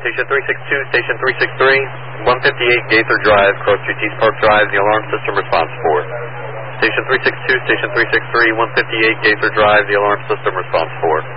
Station 362, Station 363, 158 Gaither Drive, Cross Street, East Park Drive, the alarm system response 4. Station 362, Station 363, 158 Gaither Drive, the alarm system response 4.